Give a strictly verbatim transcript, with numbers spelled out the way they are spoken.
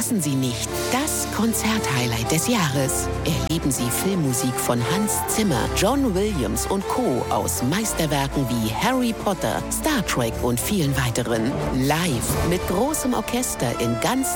Verpassen Sie nicht das Konzerthighlight des Jahres. Erleben Sie Filmmusik von Hans Zimmer, John Williams und Co. aus Meisterwerken wie Harry Potter, Star Trek und vielen weiteren. Live mit großem Orchester in ganz